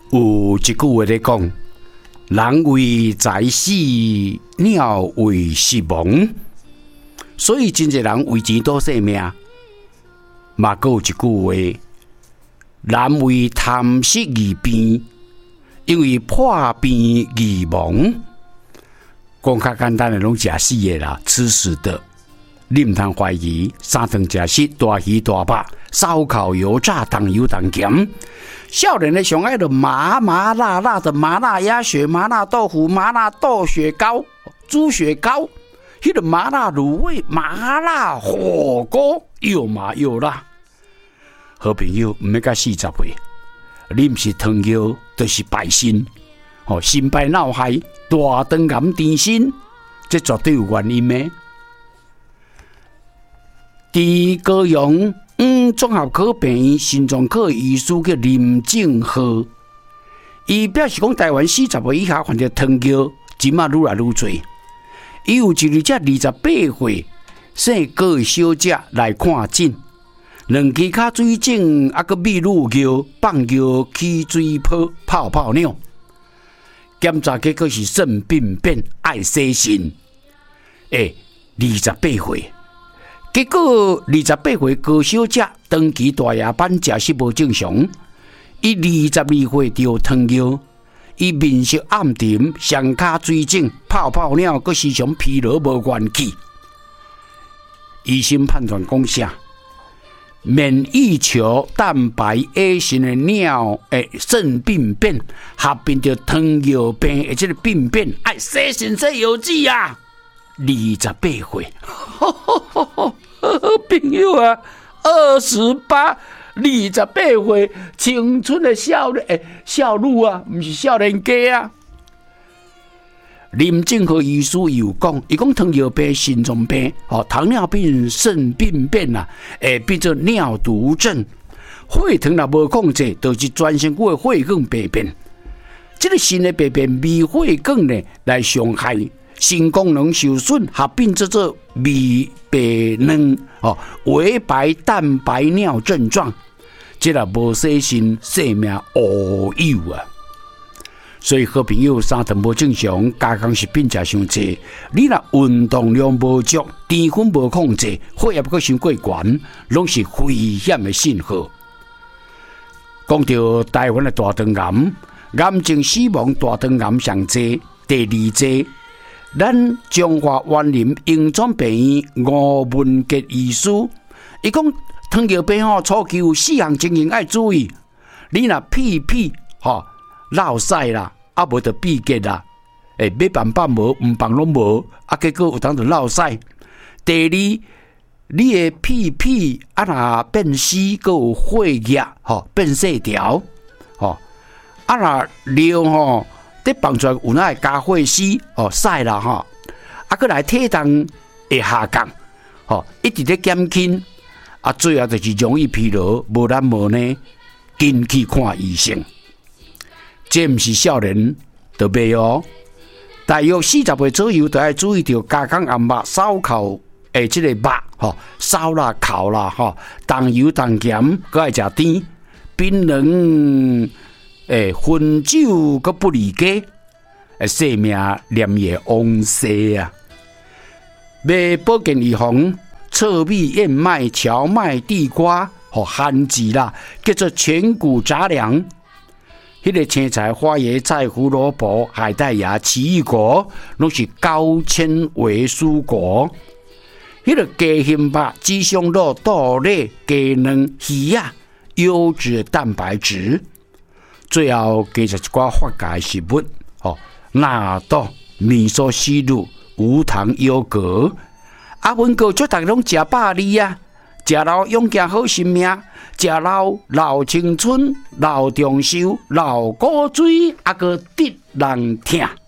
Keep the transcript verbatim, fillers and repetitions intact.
有一句话在讲：人为财死，鸟为食亡。所以真侪人为钱赌性命。嘛，还有一句话：人为贪食而变，因为破变而亡。讲较简单的，拢食死的啦，吃死的。你唔通怀疑，三顿食食，大鱼大肉，烧烤油炸，当油当咸。少年的上爱的麻麻辣辣的麻辣鸭血、麻辣豆腐、麻辣豆雪糕、猪血糕，迄个麻辣卤味、麻辣火锅，又麻又辣。好朋友，唔要甲四十岁，你唔是糖尿，就是败心，哦，心败脑害，大肠癌甜心，这绝对有原因的。伫高雄嗯综合科病院心脏科医师叫林正和，伊表示讲，台湾四十岁以下患者糖尿即马愈来愈多。伊有一日只二十八岁生高的小姐来看诊，两支骹水肿，啊个泌乳牛放尿起水泡泡泡尿，检查结果是肾病变，爱洗肾。诶，二十八岁。结果二十八岁高小姐长期大夜班食食无正常，伊二十二岁就糖尿，伊面色暗沉，双骹水肿，泡泡尿，佮时常疲劳无元气。医生判断讲啥？免疫球蛋白 A 型的尿诶肾病变，合并着糖尿病的这个病变，爱洗肾洗药剂啊！二十八岁，朋友啊，二十八、二十八岁，青春的少年诶，少女啊，不是少年家啊。林正和医师有讲，伊讲糖尿病、心脏病、哦糖尿病、肾病变啊，会变做尿毒症，血糖若无控制，就是全身骨的血管病变。这个新的病变微血管呢，来伤害心功能受损，合并做做微白卵哦微白蛋白尿症状，这若无洗肾，性命无有啊！所以好朋友三顿无正常，加工食品食伤济，你若运动量无足，甜分无控制，血压阁伤过悬，拢是危险的信号。讲到台湾的大肠癌，癌症死亡大肠癌上济，第二济。咱中华园林荣总病院吴文杰医师，伊讲糖尿病吼初期有四项情形要注意，你若屁屁吼落屎啦，啊无就闭结啦，诶，要办办无，唔办拢无，啊结果有当就落屎。第二，你的屁屁啊若变湿，佮有血液吼变细条，吼啊若尿吼。得放出来有哪会加血丝哦晒啦哈，啊个来体重会下降，吼一直在减轻，啊最后就是容易疲劳，无力无呢，紧去看医生。这毋是少年就袂哦，大约四十岁左右就要注意到加工暗肉、烧烤诶，即个肉吼烧啦、烤啦吼，重油重咸，佮爱食甜、槟榔。诶，烟酒佮不离家，诶，性命连夜枉死啊！买保健预防，侧米、燕麦、荞麦、地瓜和番薯啦，叫做全谷杂粮。迄、那个青菜、花椰菜、胡萝卜、海带芽、奇异果，拢是高纤维蔬果。迄、那个鸡胸肉、鸡胸肉、豆类、鸡卵、鱼啊，优质蛋白质。最后加上一寡发酵食物，哦，纳豆、米索西乳、无糖优格。啊，阮哥祝大家拢食百里啊，食老永健好生命，食老老青春、老长寿、老古水，啊个得人听。